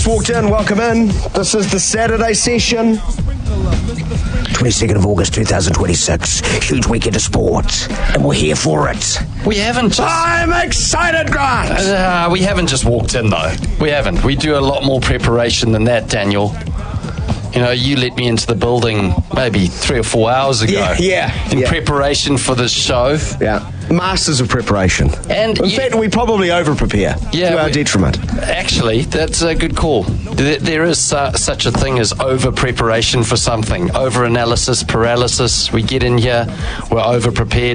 Walked in, welcome in. This is the Saturday session. 22nd of August 2026. Huge weekend of sport. And we're here for it. We haven't just... I'm excited, Grant! we haven't just walked in, though. We haven't. We do a lot more preparation than that, Daniel. You know, you let me into the building maybe 3 or 4 hours ago. In preparation for this show. Yeah. Masters of preparation. And in fact, we probably over-prepare to our detriment. Actually, that's a good call. There is such a thing as over-preparation for something. Over-analysis, paralysis. We get in here, we're over-prepared.